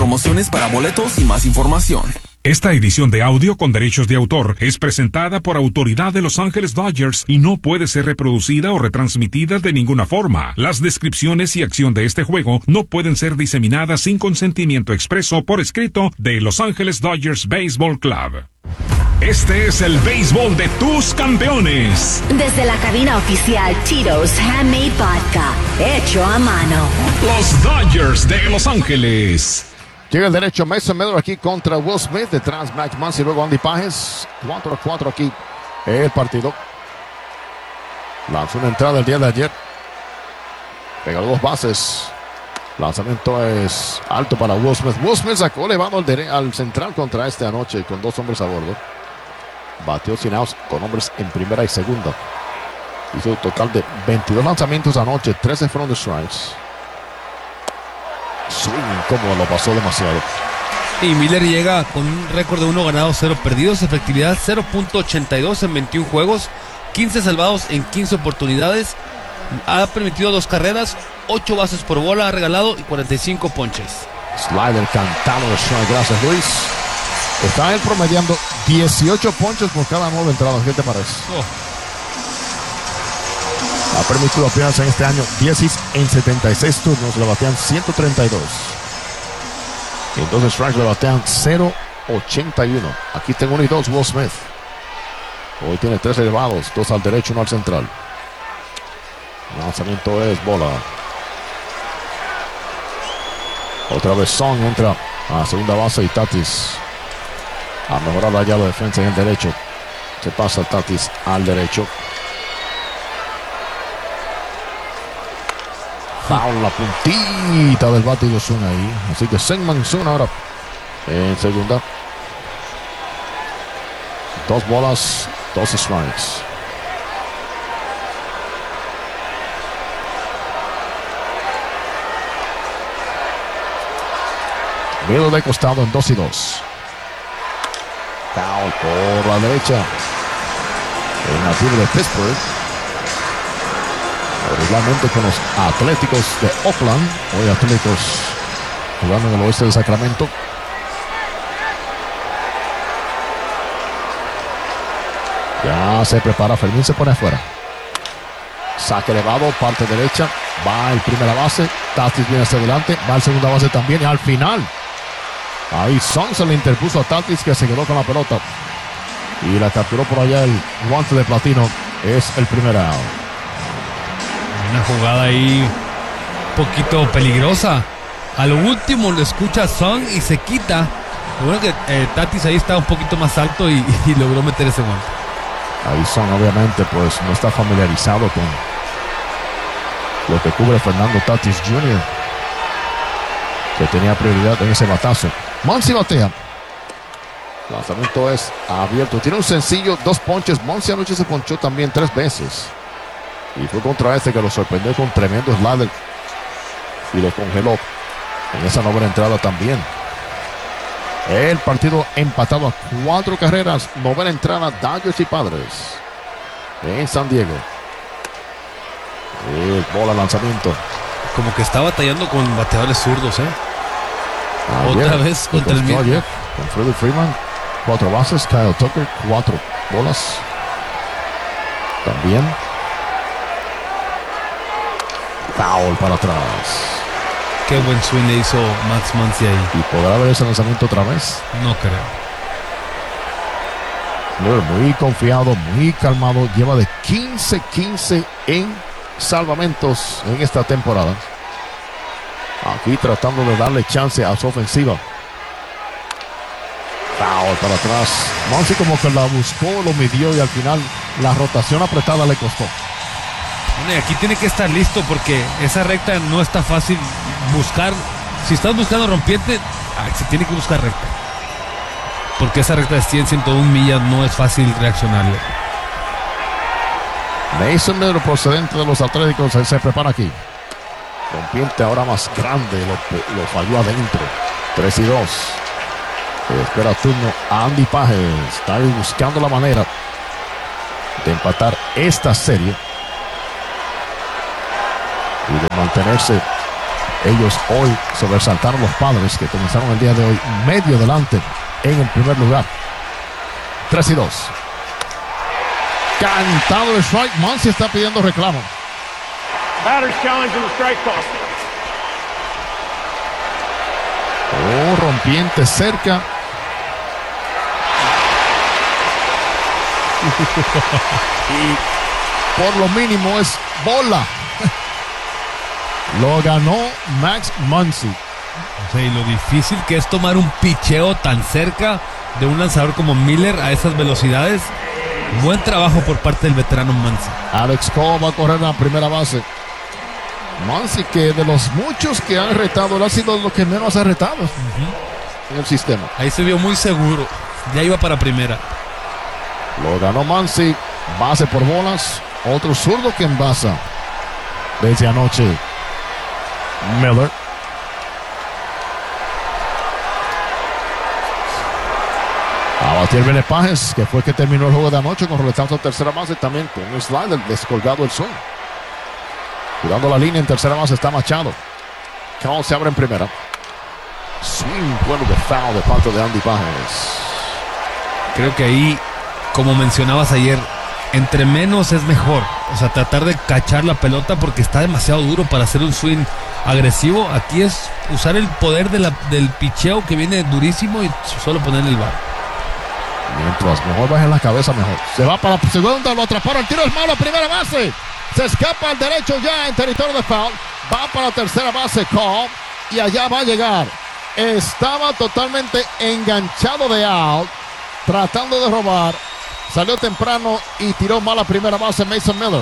promociones para boletos y más información. Esta edición de audio con derechos de autor es presentada por autoridad de Los Ángeles Dodgers y no puede ser reproducida o retransmitida de ninguna forma. Las descripciones y acción de este juego no pueden ser diseminadas sin consentimiento expreso por escrito de Los Ángeles Dodgers Baseball Club. Este es el béisbol de tus campeones. Desde la cabina oficial Tito's Handmade Vodka, hecho a mano. Los Dodgers de Los Ángeles. Llega el derecho Mason Miller aquí contra Will Smith. Detrás Max Muncy y luego Andy Pages. 4-4 aquí el partido. Lanzó una entrada el día de ayer. Pegó 2 bases. Lanzamiento es alto para Will Smith. Will Smith sacó elevado al central contra este anoche con 2 hombres a bordo. Batió sin outs con hombres en primera y segunda. Hizo un total de 22 lanzamientos anoche. 13 fueron de strikes. Swing incómodo, lo pasó demasiado. Y Miller llega con un récord de 1 ganado, 0 perdidos, efectividad 0.82 en 21 juegos, 15 salvados en 15 oportunidades, ha permitido 2 carreras, 8 bases por bola, ha regalado y 45 ponches. Slider cantado de strike, gracias Luis. Está él promediando 18 ponches por cada 9 entradas. ¿Qué te parece? Ha permitido apenas en este año 10 hits en 76 turnos, le batean 132. Entonces strikes le batean 0.81. Aquí tengo 1 y 2, Will Smith. Hoy tiene 3 elevados, 2 al derecho, 1 al central. El lanzamiento es bola. Otra vez Song entra a segunda base y Tatis a mejorar allá la defensa en el derecho. Se pasa Tatis al derecho. Foul, la puntita del bate de Ozuna ahí. Así que Segman Ozuna ahora en segunda. 2 bolas, 2 strikes. Miedo de costado en 2 y 2. Foul por la derecha. El nativo de Pittsburgh. Regularmente con los Atléticos de Oakland. Hoy Atléticos jugando en el oeste de Sacramento. Ya se prepara, Fermín se pone afuera. Saque elevado, parte derecha. Va el primera base. Tatis viene hacia adelante. Va el segunda base también. Y al final, ahí Song se le interpuso a Tatis, que se quedó con la pelota. Y la capturó por allá el guante de platino. Es el primer out. Una jugada ahí un poquito peligrosa. A lo último lo escucha Song y se quita. Lo bueno que Tatis ahí está un poquito más alto y logró meter ese guante. Ahí Song obviamente pues no está familiarizado con lo que cubre Fernando Tatis Jr., que tenía prioridad en ese batazo. Muncy batea. Lanzamiento es abierto. Tiene un sencillo, 2 ponches. Muncy anoche se ponchó también 3 veces. Y fue contra este que lo sorprendió con tremendo slider y lo congeló en esa novena entrada también. El partido empatado a 4 carreras. Novena entrada, Dodgers y Padres en San Diego. Bola, lanzamiento. Como que está batallando con bateadores zurdos, Otra vez contra el mismo. Con Freddie Freeman, 4 bases. Kyle Tucker, 4 bolas. También. Foul para atrás. Qué buen swing le hizo Max Muncy ahí. ¿Y podrá haber ese lanzamiento otra vez? No creo. Muy confiado, muy calmado. Lleva de 15-15 en salvamentos en esta temporada. Aquí tratando de darle chance a su ofensiva. Foul para atrás. Muncy como que la buscó, lo midió y al final la rotación apretada le costó. Bueno, y aquí tiene que estar listo porque esa recta no está fácil buscar. Si estás buscando rompiente, se tiene que buscar recta. Porque esa recta de 100-101 millas no es fácil reaccionarle. Mason Miller, procedente de los Atléticos, se prepara aquí. Rompiente ahora más grande, lo falló adentro. 3 y 2. Espera turno a Andy Pages. Está ahí buscando la manera de empatar esta serie y de mantenerse Ellos hoy sobresaltaron los Padres, que comenzaron el día de hoy medio delante en el primer lugar. 3-2. Cantado el strike. Muncy está pidiendo reclamo. Batter's challenging the strike call. Oh, rompiente cerca. Y por lo mínimo es bola. Lo ganó Max Muncy. O sea, y lo difícil que es tomar un picheo tan cerca de un lanzador como Miller a esas velocidades. Buen trabajo por parte del veterano Muncy. Alex Cole va a correr a la primera base. Muncy, que de los muchos que han retado, él ha sido lo que menos ha retado en el sistema. Ahí se vio muy seguro. Ya iba para primera. Lo ganó Muncy. Base por bolas. Otro zurdo que envasa desde anoche. Miller. A batir Benny Pages, que fue el que terminó el juego de anoche con roletazo en tercera base, también con un slider descolgado el swing. Cuidando la línea en tercera base está Machado. Cole se abre en primera. Swing bueno de foul de parte de Andy Pages. Creo que ahí, como mencionabas ayer, entre menos es mejor. O sea, tratar de cachar la pelota porque está demasiado duro para hacer un swing agresivo. Aquí es usar el poder del picheo que viene durísimo y solo ponerle el bar. Mientras mejor bajen la cabeza, mejor. Se va para la segunda, lo atraparon. El tiro es malo, primera base. Se escapa al derecho ya en territorio de foul. Va para la tercera base, Cole. Y allá va a llegar. Estaba totalmente enganchado de out. Tratando de robar. Salió temprano y tiró mal a primera base Mason Miller.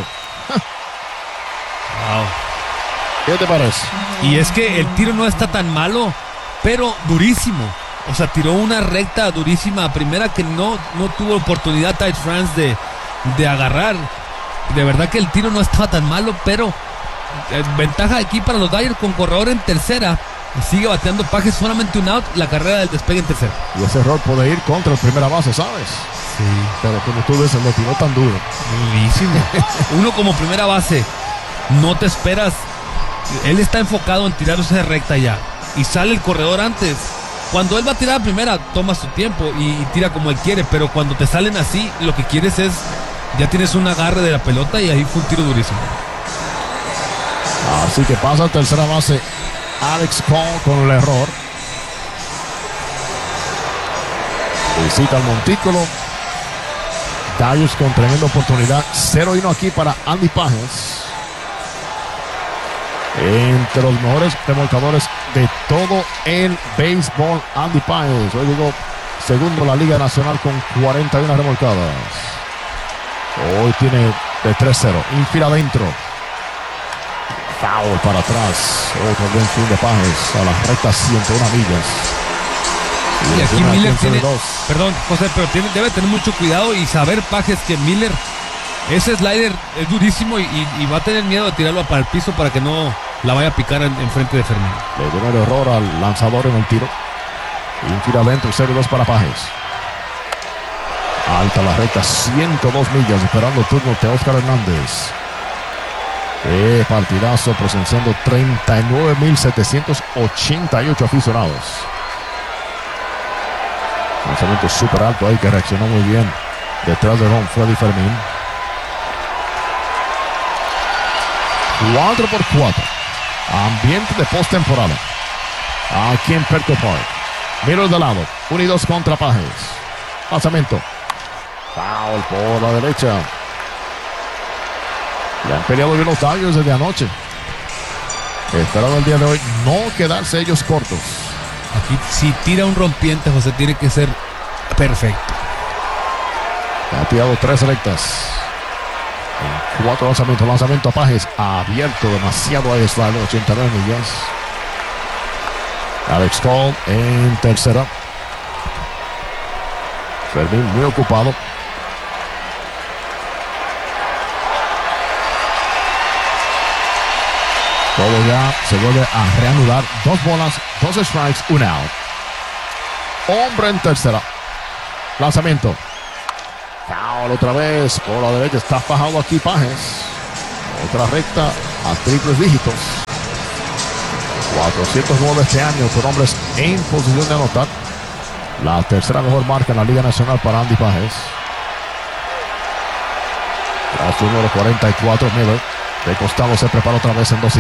Wow. ¿Qué te parece? Y es que el tiro no está tan malo, pero durísimo. O sea, tiró una recta durísima a primera que no tuvo oportunidad Ty France de agarrar. De verdad que el tiro no estaba tan malo, pero ventaja aquí para los Dodgers con corredor en tercera. Sigue bateando Pages, solamente un out, la carrera del despegue en tercera. Y ese error puede ir contra el primera base, ¿sabes? Sí. Pero como tú dices, lo tiró tan duro. Durísimo. Uno como primera base, no te esperas. Él está enfocado en tirar esa recta ya. Y sale el corredor antes. Cuando él va a tirar a primera, toma su tiempo y tira como él quiere. Pero cuando te salen así, lo que quieres es, ya tienes un agarre de la pelota y ahí fue un tiro durísimo. Así que pasa a tercera base Alex Cole con el error. Visita el montículo. Darius con tremenda oportunidad. 0-1 aquí para Andy Pages. Entre los mejores remolcadores de todo el béisbol, Andy Pages. Hoy llegó segundo en la Liga Nacional con 41 remolcadas. Hoy tiene de 3-0. Infield adentro. Foul para atrás. Otro buen swing de Pages a las rectas 101 millas. Y aquí Miller tiene, perdón José, pero debe tener mucho cuidado y saber Pages que Miller, ese slider es durísimo y va a tener miedo de tirarlo para el piso para que no la vaya a picar en frente de Fermín. Le dio el error al lanzador en el tiro. Infield adentro, 0-2 para Pages. Alta la recta, 102 millas, esperando el turno de Oscar Hernández. Qué partidazo, presenciando 39.788 aficionados. Lanzamiento súper alto ahí que reaccionó muy bien. Detrás de Ron Freddy Fermín. 4-4. Ambiente de postemporada. Aquí en Petco Park. Miro de lado. 1-2 contra Pages. Lanzamiento. Foul por la derecha. Le han peleado bien los Dodgers desde anoche. Esperando el día de hoy no quedarse ellos cortos. Aquí si tira un rompiente, José, tiene que ser perfecto. Ha tirado 3 rectas. 4 lanzamientos. Lanzamiento a Pages. Abierto demasiado ahí está. 89 millas. Alex Cole en tercera. Fermín muy ocupado. Todo ya se vuelve a reanudar. 2 bolas, 2 strikes, 1 out. Hombre en tercera. Lanzamiento. Foul otra vez. Por la derecha está fajado aquí Pages. Otra recta a triples dígitos. 409 este año por hombres en posición de anotar. La tercera mejor marca en la Liga Nacional para Andy Páez. Tras su número 44, Miller de costado se prepara otra vez en 2-2.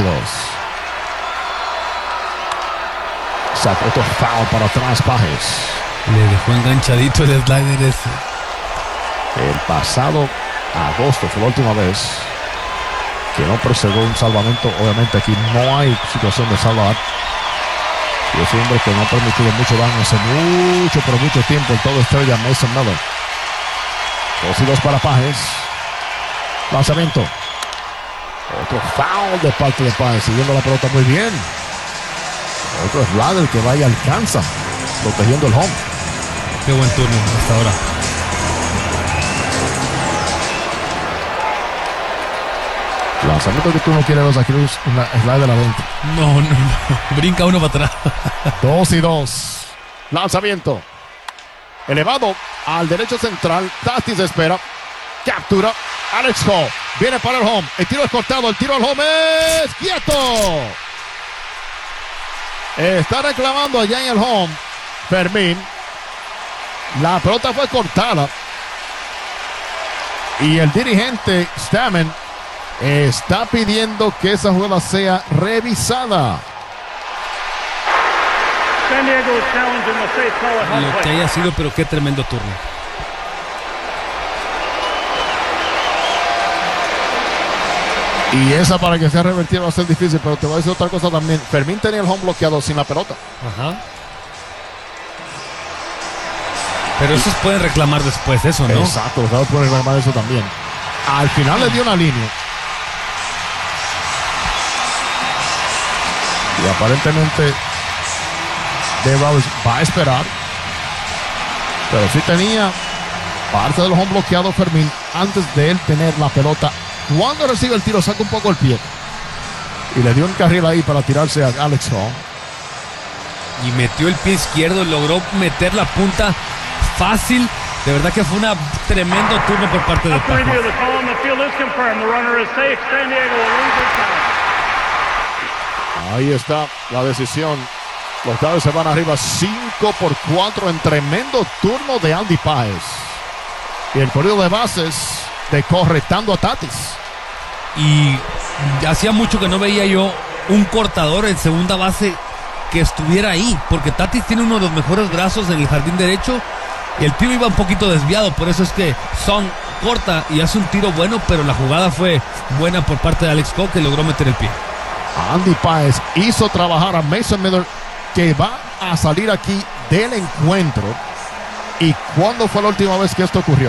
Sacó otro foul para atrás Páez. Le dejó enganchadito el slider ese. El pasado agosto fue la última vez que no procedió un salvamento. Obviamente aquí no hay situación de salvar. Y es un hombre que no ha permitido mucho daño hace mucho, pero mucho tiempo. En todo estrella Mason Miller. 2-2 para Páez. Lanzamiento. Otro foul de parte de Páez. Siguiendo la pelota muy bien. Otro slider que vaya alcanza. Protegiendo el home. Qué buen turno hasta ahora. Lanzamiento que tú no quieres ver aquí, una slider adentro. No. Brinca uno para atrás. 2-2. Lanzamiento. Elevado al derecho central. Tatis espera. Captura. Alex Hall. Viene para el home. El tiro es cortado. El tiro al home es quieto. Está reclamando allá en el home Fermín. La pelota fue cortada. Y el dirigente Stamen está pidiendo que esa jugada sea revisada. San Diego is challenging the safe call at home Lo que plate. haya sido, pero qué tremendo turno. Y esa para que sea revertida va a ser difícil, pero te voy a decir otra cosa también. Fermín tenía el home bloqueado sin la pelota. Ajá. Pero esos pueden reclamar después, eso, ¿no? Exacto, los jugadores pueden reclamar eso también. Al final le dio una línea. Y aparentemente Dave Roberts va a esperar. Pero sí tenía parte del home bloqueado Fermín antes de él tener la pelota. Cuando recibe el tiro saca un poco el pie. Y le dio un carril ahí para tirarse a Alex Hall. Y metió el pie izquierdo, logró meter la punta fácil. De verdad que fue un tremendo turno por parte de After review Páez. of the call, and the field is confirmed. The runner is safe. San Diego will lose their time. Ahí está la decisión. Los Dodgers se van arriba 5-4 en tremendo turno de Andy Páez. Y el corrido de bases de correctando a Tatis. Y hacía mucho que no veía yo un cortador en segunda base que estuviera ahí, porque Tatis tiene uno de los mejores brazos en el jardín derecho y el tiro iba un poquito desviado, por eso es que Son corta y hace un tiro bueno, pero la jugada fue buena por parte de Alex Coe, que logró meter el pie. Andy Páez hizo trabajar a Mason Miller, que va a salir aquí del encuentro. ¿Y cuándo fue la última vez que esto ocurrió?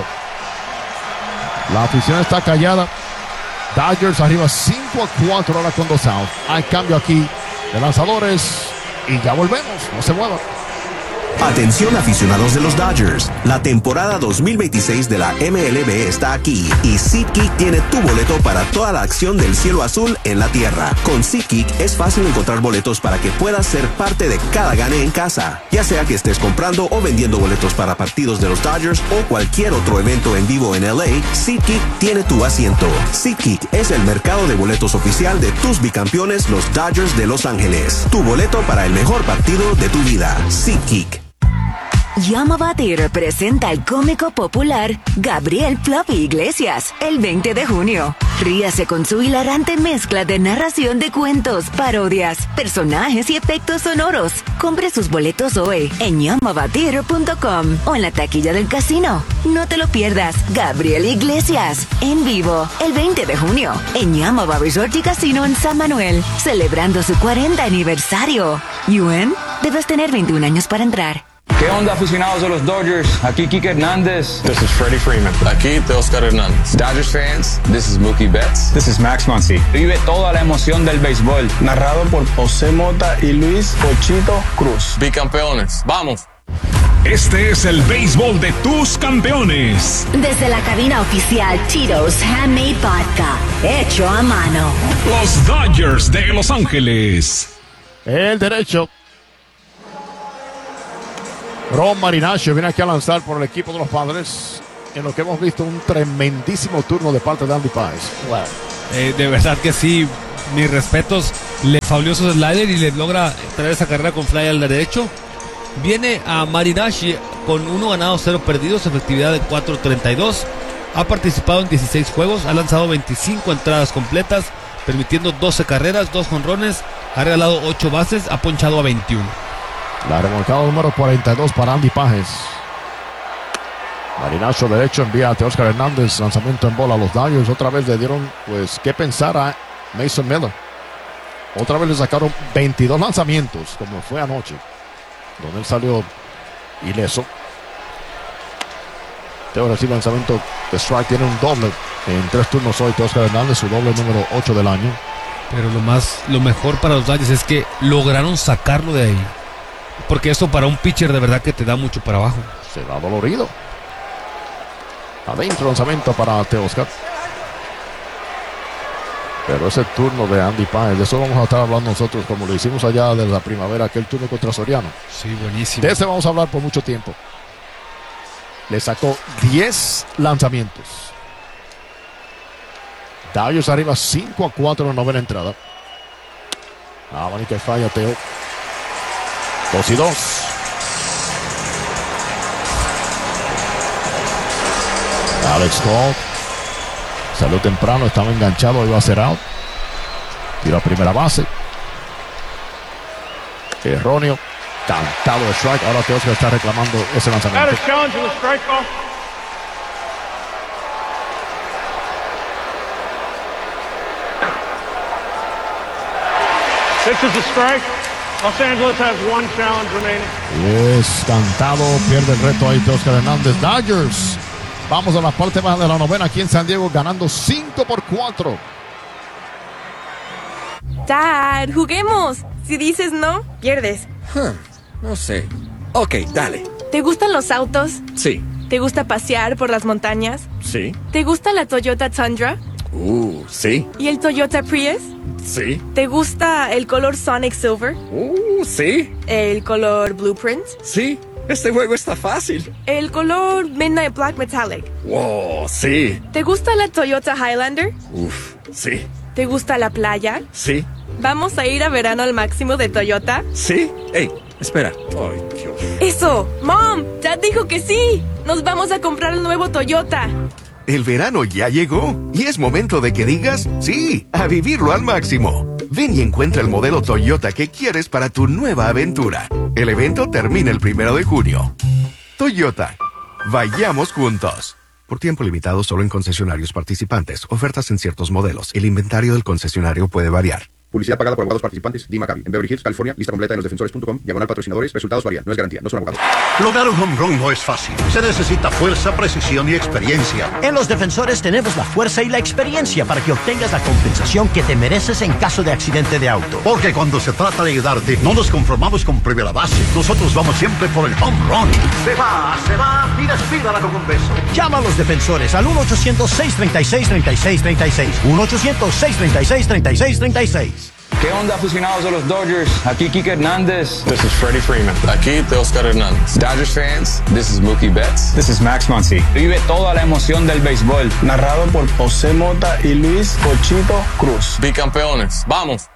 La afición está callada. Dodgers arriba 5-4 ahora con 2 outs. Hay cambio aquí de lanzadores y ya volvemos. No se muevan. Atención aficionados de los Dodgers, la temporada 2026 de la MLB está aquí y SeatGeek tiene tu boleto para toda la acción del cielo azul en la tierra. Con SeatGeek es fácil encontrar boletos para que puedas ser parte de cada gane en casa, ya sea que estés comprando o vendiendo boletos para partidos de los Dodgers o cualquier otro evento en vivo en LA. SeatGeek tiene tu asiento. SeatGeek es el mercado de boletos oficial de tus bicampeones, los Dodgers de Los Ángeles. Tu boleto para el mejor partido de tu vida. SeatGeek. Llama Theater presenta al cómico popular Gabriel Fluffy Iglesias el 20 de junio. Ríase con su hilarante mezcla de narración de cuentos, parodias, personajes y efectos sonoros. Compre sus boletos hoy en yamavatheater.com o en la taquilla del casino. No te lo pierdas. Gabriel Iglesias en vivo el 20 de junio en Yamava Resort y Casino en San Manuel, celebrando su 40 aniversario. ¿Yuen? Debes tener 21 años para entrar. ¿Qué onda, aficionados de los Dodgers? Aquí Kike Hernández. This is Freddie Freeman. Aquí Teoscar Hernández. Dodgers fans, this is Mookie Betts. This is Max Muncy. Vive toda la emoción del béisbol. Narrado por José Mota y Luis Pochito Cruz. Bicampeones, vamos. Este es el béisbol de tus campeones. Desde la cabina oficial Tito's Handmade Vodka, hecho a mano. Los Dodgers de Los Ángeles. El derecho. Ron Marinaccio viene aquí a lanzar por el equipo de los Padres, en lo que hemos visto un tremendísimo turno de parte de Andy Páez. De verdad que sí, mis respetos. Le fauleó su slider y le logra traer esa carrera con fly al derecho. Viene a Marinashi con 1 ganado, 0 perdidos, efectividad de 4.32. Ha participado en 16 juegos, ha lanzado 25 entradas completas, permitiendo 12 carreras, 2 jonrones, ha regalado 8 bases, ha ponchado a 21. La remolcada número 42 para Andy Pages. Marinacho derecho envía a Teóscar Hernández, lanzamiento en bola a los Dodgers. Otra vez le dieron, pues, qué pensar a Mason Miller. Otra vez le sacaron 22 lanzamientos, como fue anoche, donde él salió ileso. Teo recibe lanzamiento de strike, tiene un doble en 3 turnos hoy. Teóscar Hernández, su doble número 8 del año. Pero lo mejor para los Dodgers es que lograron sacarlo de ahí. Porque eso para un pitcher de verdad que te da mucho para abajo. Se va dolorido. Adentro lanzamiento para Teóscar. Pero ese turno de Andy Páez, de eso vamos a estar hablando nosotros, como lo hicimos allá de la primavera, aquel turno contra Soriano. Sí, buenísimo. De ese vamos a hablar por mucho tiempo. Le sacó 10 lanzamientos. Dodgers arriba 5-4 en la novena entrada. Abanico y falla Teo. 2-2. Alex Cole salió temprano, estaba enganchado, iba a ser out. Tiro a primera base. Erróneo. Cantado de strike. Ahora Teóscar está reclamando ese lanzamiento. This is a strike. Los Angeles has 1 challenge remaining. Es cantado, pierde el reto ahí Teóscar Hernández. Dodgers, vamos a la parte baja de la novena aquí en San Diego, ganando 5-4. Dad, juguemos. Si dices no, pierdes. No sé. Ok, dale. ¿Te gustan los autos? Sí. ¿Te gusta pasear por las montañas? Sí. ¿Te gusta la Toyota Tundra? Sí. ¿Y el Toyota Prius? Sí. ¿Te gusta el color Sonic Silver? Sí. ¿El color Blueprint? Sí. Este juego está fácil. ¿El color Midnight Black Metallic? Wow, sí. ¿Te gusta la Toyota Highlander? Sí. ¿Te gusta la playa? Sí. ¿Vamos a ir a verano al máximo de Toyota? Sí. Ey, espera. Ay, Dios. ¡Eso! ¡Mom! ¡Dad dijo que sí! ¡Nos vamos a comprar el nuevo Toyota! El verano ya llegó y es momento de que digas sí, a vivirlo al máximo. Ven y encuentra el modelo Toyota que quieres para tu nueva aventura. El evento termina el 1 de junio. Toyota, vayamos juntos. Por tiempo limitado solo en concesionarios participantes. Ofertas en ciertos modelos. El inventario del concesionario puede variar. Publicidad pagada por abogados participantes. D. Maccabi. En Beverly Hills, California. Lista completa en losdefensores.com. /patrocinadores. Resultados varían. No es garantía. No son abogados. Lograr un home run no es fácil. Se necesita fuerza, precisión y experiencia. En Los Defensores tenemos la fuerza y la experiencia para que obtengas la compensación que te mereces en caso de accidente de auto. Porque cuando se trata de ayudarte, no nos conformamos con primera base. Nosotros vamos siempre por el home run. Se va y despídala con un beso. Llama a Los Defensores al 1-800-636-3636. 1-800-636-3636. ¿Qué onda, aficionados de los Dodgers? Aquí Kike Hernández. This is Freddie Freeman. Aquí Teóscar Hernández. Dodgers fans, this is Mookie Betts. This is Max Muncy. Vive toda la emoción del béisbol. Narrado por José Mota y Luis Pochito Cruz. Bicampeones. ¡Vamos!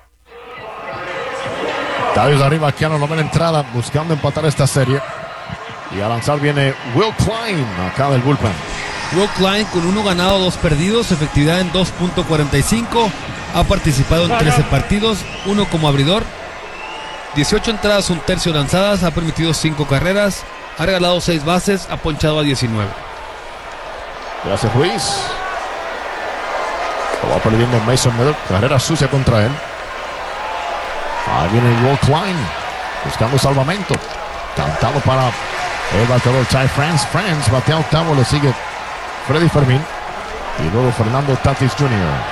Dodgers arriba aquí a la novena entrada, buscando empatar esta serie. Y a lanzar viene Will Klein, acá del bullpen. Will Klein con 1 ganado, 2 perdidos, efectividad en 2.45. Ha participado en 13 partidos, 1 como abridor, 18 entradas, 1/3 lanzadas, ha permitido 5 carreras, ha regalado 6 bases, ha ponchado a 19. Gracias, Ruiz. Lo va perdiendo Mason Miller, carrera sucia contra él. Ahí viene Will Klein, buscando salvamento. Cantado para el bateador Ty France. France batea octavo, le sigue Freddy Fermín. Y luego Fernando Tatis Jr.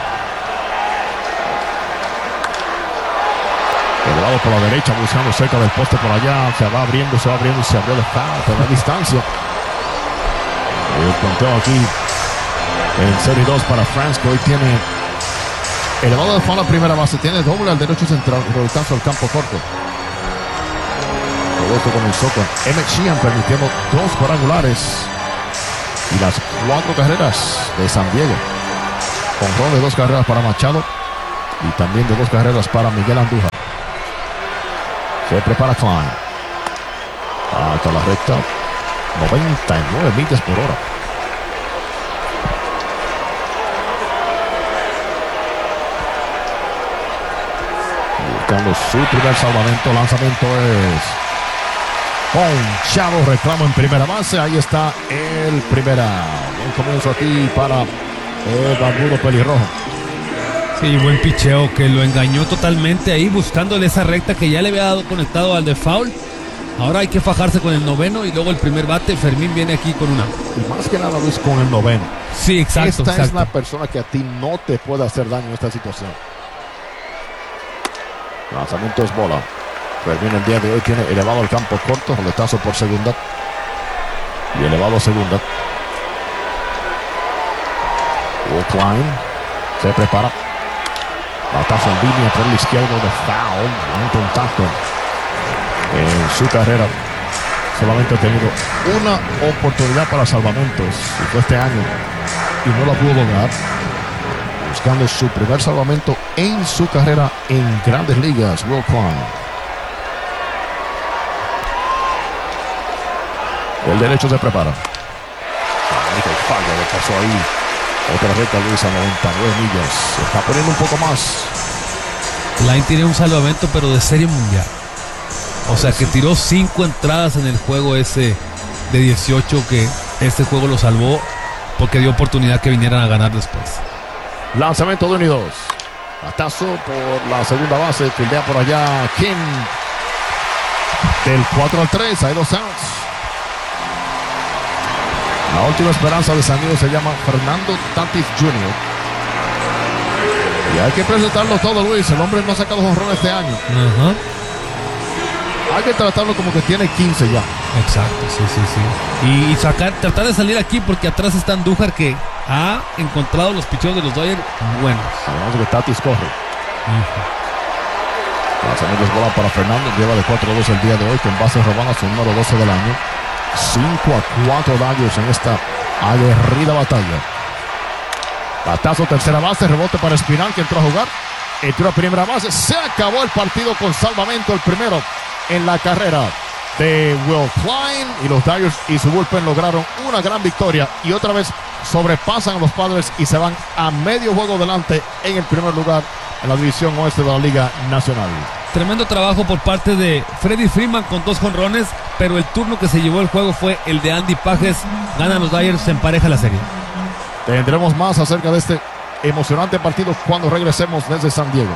Elevado por la derecha, buscando cerca del poste por allá. Se va abriendo y se abrió de foul. Te da distancia. El conteo aquí en 0-2 para France, que hoy tiene elevado de foul a primera base. Tiene doble al derecho central, volcando al campo corto. Todo esto comenzó con Emmett Sheehan permitiendo 2 cuadrangulares y las 4 carreras de San Diego. Con rol de 2 carreras para Machado. Y también de 2 carreras para Miguel Andújar. Se prepara Klein. Hasta la recta. 99 millas por hora. Buscando su primer salvamento. Lanzamiento es ponchado. Reclamo en primera base. Ahí está el primer out. Buen comienzo aquí para el barbudo pelirrojo. Sí, buen picheo que lo engañó totalmente ahí, buscándole esa recta que ya le había dado conectado al de foul. Ahora hay que fajarse con el noveno y luego el primer bate. Fermín viene aquí con una. Y más que nada, Luis, con el noveno. Sí, exacto. Esta es la persona que a ti no te puede hacer daño en esta situación. Lanzamiento es bola. Fermín el día de hoy tiene elevado el campo corto, roletazo por segunda. Y elevado a segunda. Klein se prepara. Batazo en línea por el izquierdo de foul. Un contacto en su carrera. Solamente ha tenido una oportunidad para salvamentos. Y fue este año. Y no la pudo lograr. Buscando su primer salvamento en su carrera en Grandes Ligas. Will Klein. El derecho se prepara. Le pasó ahí. Otra recta, Luis, a 99 millas. Se está poniendo un poco más. Klein tiene un salvamento, pero de serie mundial. O sea, que tiró 5 entradas en el juego ese de 18, que este juego lo salvó porque dio oportunidad que vinieran a ganar después. Lanzamiento de 1 y 2. Batazo por la segunda base. Fildea por allá King. Del 4-3. Hay 2 outs. La última esperanza de San Diego se llama Fernando Tatis Jr. Y hay que presentarlo todo, Luis. El hombre no ha sacado jonrón este año. Hay que tratarlo como que tiene 15 ya. Exacto, sí. Y tratar de salir aquí porque atrás está Andújar, que ha encontrado los picheos de los Dodgers buenos. Además de que Tatis corre. Lanzamiento es bola para Fernando. Lleva de 4-2 el día de hoy con bases robadas, su número 12 del año. 5-4 Dodgers en esta aguerrida batalla. Batazo tercera base, rebote para Espinal, que entró a jugar. Entró a primera base. Se acabó el partido con salvamento, el primero en la carrera de Will Klein. Y los Dodgers y su bullpen lograron una gran victoria. Y otra vez sobrepasan a los Padres y se van a medio juego delante en el primer lugar en la división oeste de la Liga Nacional. Tremendo trabajo por parte de Freddie Freeman con 2 jonrones, pero el turno que se llevó el juego fue el de Andy Pages. Ganan los Dodgers, se empareja la serie. Tendremos más acerca de este emocionante partido cuando regresemos desde San Diego.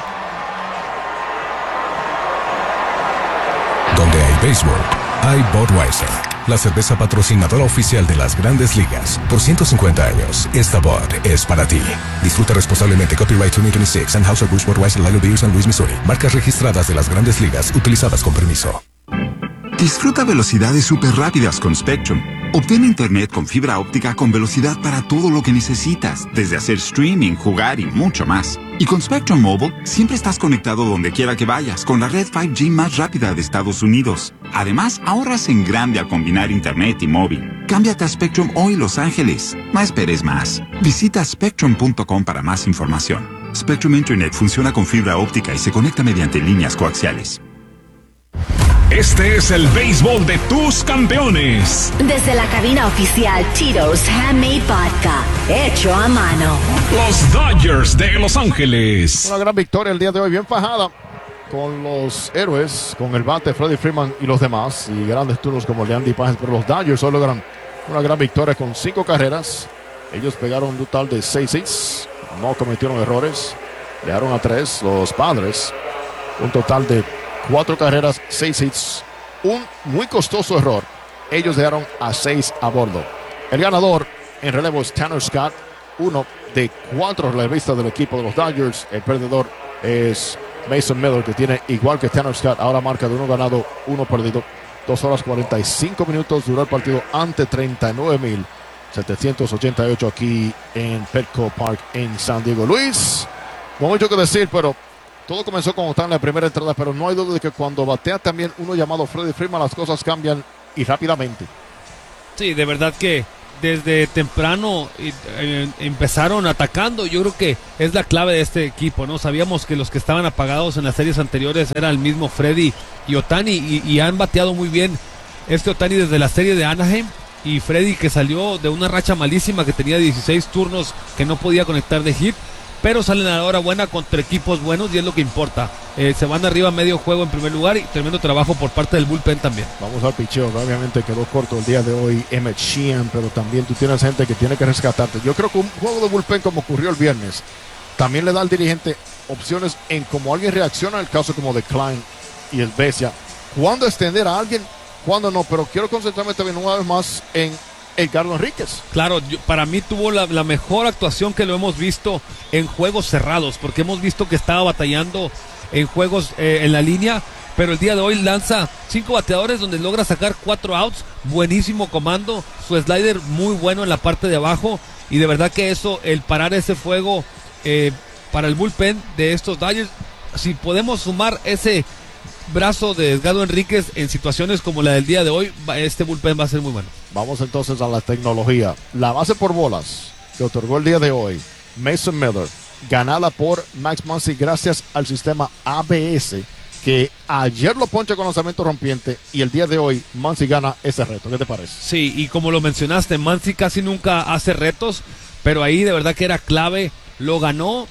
Donde hay béisbol, hay Budweiser, la cerveza patrocinadora oficial de las Grandes Ligas. Por 150 años, esta Bud es para ti. Disfruta responsablemente. Copyright 2026, Anheuser-Busch Budweiser Lager Beer San Luis, Missouri. Marcas registradas de las Grandes Ligas, utilizadas con permiso. Disfruta velocidades súper rápidas con Spectrum. Obtén internet con fibra óptica con velocidad para todo lo que necesitas, desde hacer streaming, jugar y mucho más. Y con Spectrum Mobile, siempre estás conectado donde quiera que vayas, con la red 5G más rápida de Estados Unidos. Además, ahorras en grande al combinar internet y móvil. Cámbiate a Spectrum hoy, Los Ángeles. No esperes más. Visita spectrum.com para más información. Spectrum Internet funciona con fibra óptica y se conecta mediante líneas coaxiales. Este es el béisbol de tus campeones. Desde la cabina oficial Tito's Handmade Vodka, hecho a mano. Los Dodgers de Los Ángeles. Una gran victoria el día de hoy, bien fajada con los héroes, con el bate Freddie Freeman y los demás. Y grandes turnos como el de Andy Pages, pero los Dodgers hoy logran una gran victoria con 5 carreras. Ellos pegaron un total de 6 hits, no cometieron errores, dejaron a 3. Los Padres, un total de 4 carreras, 6 hits, un muy costoso error. Ellos dejaron a 6 a bordo. El ganador en relevo es Tanner Scott, uno de 4 relevistas del equipo de los Dodgers. El perdedor es Mason Miller, que tiene, igual que Tanner Scott, ahora marca de 1 ganado, 1 perdido. 2 horas 45 minutos duró el partido ante 39,788 aquí en Petco Park en San Diego. Luis, no hay mucho que decir, pero todo comenzó como está en la primera entrada, pero no hay duda de que cuando batea también uno llamado Freddie Freeman, las cosas cambian y rápidamente. Sí, de verdad que desde temprano empezaron atacando. Yo creo que es la clave de este equipo, ¿no? Sabíamos que los que estaban apagados en las series anteriores era el mismo Freddy y Ohtani, y han bateado muy bien Ohtani desde la serie de Anaheim, y Freddy, que salió de una racha malísima, que tenía 16 turnos que no podía conectar de hit, pero salen a la hora buena contra equipos buenos, y es lo que importa. Se van arriba medio juego en primer lugar, y tremendo trabajo por parte del bullpen también. Vamos al picheo, obviamente quedó corto el día de hoy Emmett Sheehan, pero también tú tienes gente que tiene que rescatarte. Yo creo que un juego de bullpen como ocurrió el viernes también le da al dirigente opciones en cómo alguien reacciona, en el caso como de Klein y el Besia, cuándo extender a alguien, cuándo no, pero quiero concentrarme también una vez más en Edgardo Enríquez. Claro, para mí tuvo la mejor actuación que lo hemos visto en juegos cerrados, porque hemos visto que estaba batallando en juegos en la línea, pero el día de hoy lanza 5 bateadores donde logra sacar 4 outs, buenísimo comando, su slider muy bueno en la parte de abajo, y de verdad que eso, el parar ese fuego para el bullpen de estos Dodgers, si podemos sumar ese brazo de Edgardo Enríquez en situaciones como la del día de hoy, este bullpen va a ser muy bueno. Vamos entonces a la tecnología. La base por bolas que otorgó el día de hoy Mason Miller, ganada por Max Muncy gracias al sistema ABS, que ayer lo poncha con lanzamiento rompiente, y el día de hoy Muncy gana ese reto. ¿Qué te parece? Sí, y como lo mencionaste, Muncy casi nunca hace retos, pero ahí de verdad que era clave, lo ganó.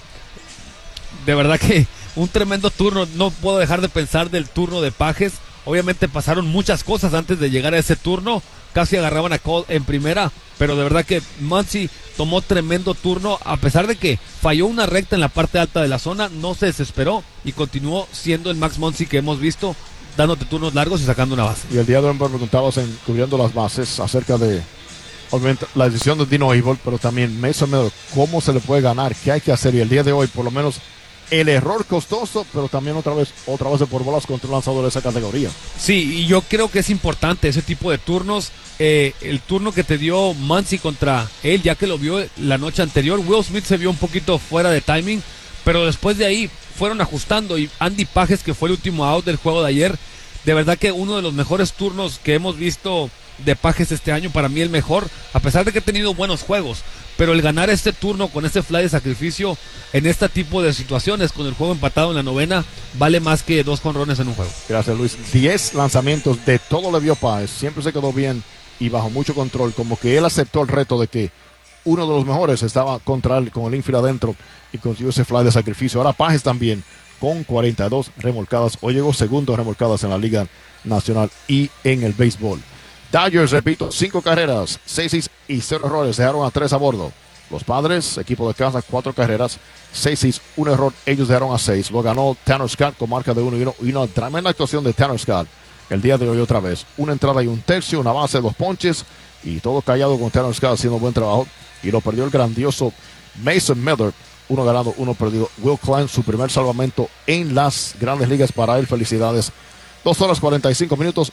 De verdad que un tremendo turno. No puedo dejar de pensar del turno de Pages. Obviamente pasaron muchas cosas antes de llegar a ese turno. Casi agarraban a Cole en primera, pero de verdad que Muncy tomó tremendo turno. A pesar de que falló una recta en la parte alta de la zona, no se desesperó y continuó siendo el Max Muncy que hemos visto, dándote turnos largos y sacando una base. Y el día de hoy me preguntabas en cubriendo las bases acerca de, obviamente, la decisión de Dino Evil, pero también Mason Miller, cómo se le puede ganar, qué hay que hacer. Y el día de hoy, por lo menos, el error costoso, pero también otra vez por bolas contra un lanzador de esa categoría. Sí, y yo creo que es importante ese tipo de turnos. El turno que te dio Muncy contra él, ya que lo vio la noche anterior, Will Smith se vio un poquito fuera de timing, pero después de ahí fueron ajustando, y Andy Pages, que fue el último out del juego de ayer, de verdad que uno de los mejores turnos que hemos visto de Pages este año, para mí el mejor, a pesar de que ha tenido buenos juegos, pero el ganar este turno con este fly de sacrificio en este tipo de situaciones, con el juego empatado en la novena, vale más que 2 jonrones en un juego. Gracias, Luis. 10 lanzamientos, de todo le vio Páez, siempre se quedó bien y bajo mucho control, como que él aceptó el reto de que uno de los mejores estaba contra él con el infield adentro y consiguió ese fly de sacrificio. Ahora Páez también con 42 remolcadas, hoy llegó segundo remolcadas en la Liga Nacional y en el béisbol. Dodgers, repito, 5 carreras, 6 y 0 errores, dejaron a 3 a bordo. Los Padres, equipo de casa, 4 carreras, 6 1 error, ellos dejaron a 6. Lo ganó Tanner Scott con marca de 1 y una tremenda actuación de Tanner Scott el día de hoy otra vez. Una entrada y un tercio, una base, 2 ponches, y todo callado con Tanner Scott haciendo buen trabajo. Y lo perdió el grandioso Mason Miller, 1 ganado, 1 perdido. Will Klein, su primer salvamento en las grandes ligas para él, felicidades. 2 horas 45 minutos,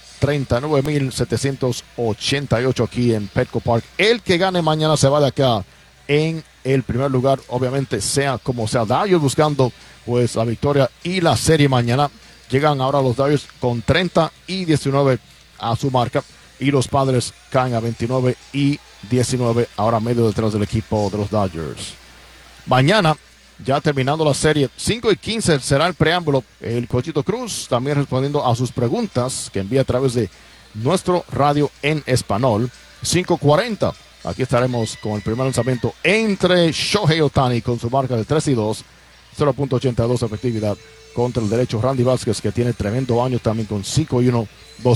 39,788 aquí en Petco Park. El que gane mañana se va de acá en el primer lugar, obviamente sea como sea. Dodgers buscando pues la victoria y la serie mañana. Llegan ahora los Dodgers con 30 y 19 a su marca, y los Padres caen a 29 y 19, ahora medio detrás del equipo de los Dodgers. Mañana, ya terminando la serie, 5 y 15 será el preámbulo. El Cochito Cruz también respondiendo a sus preguntas que envía a través de nuestro radio en español. 5:40. Aquí estaremos con el primer lanzamiento entre Shohei Ohtani con su marca de 3-2, 0.82 efectividad, contra el derecho Randy Vázquez, que tiene tremendo año también con 5-1,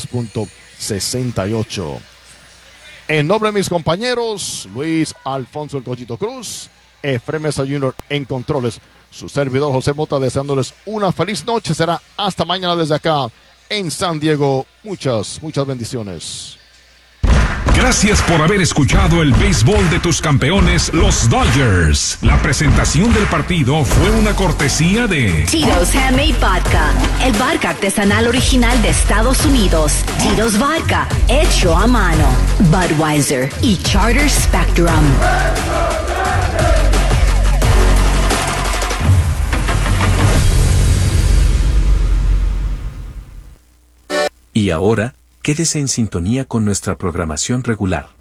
2.68. En nombre de mis compañeros, Luis Alfonso el Cochito Cruz, Efraín Mesa Jr. en controles, su servidor José Mota, deseándoles una feliz noche. Será hasta mañana desde acá en San Diego. Muchas bendiciones. Gracias por haber escuchado el béisbol de tus campeones, los Dodgers. La presentación del partido fue una cortesía de Tito's Handmade Vodka, el vodka artesanal original de Estados Unidos. Tito's Vodka, hecho a mano. Budweiser y Charter Spectrum. Y ahora, quédese en sintonía con nuestra programación regular.